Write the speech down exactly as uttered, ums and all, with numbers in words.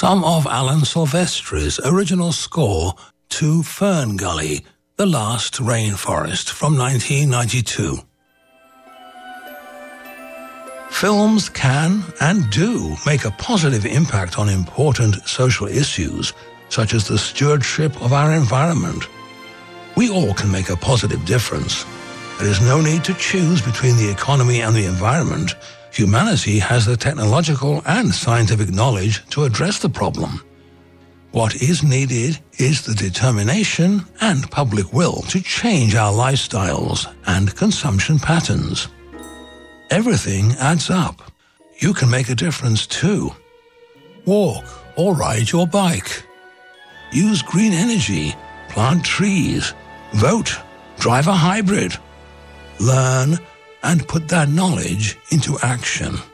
some of Alan Silvestri's original score to Fern Gully, The Last Rainforest from nineteen ninety-two. Films can and do make a positive impact on important social issues, such as the stewardship of our environment. We all can make a positive difference. There is no need to choose between the economy and the environment. Humanity has the technological and scientific knowledge to address the problem. What is needed is the determination and public will to change our lifestyles and consumption patterns. Everything adds up. You can make a difference too. Walk or ride your bike. Use green energy, plant trees, vote, drive a hybrid. Learn and put that knowledge into action.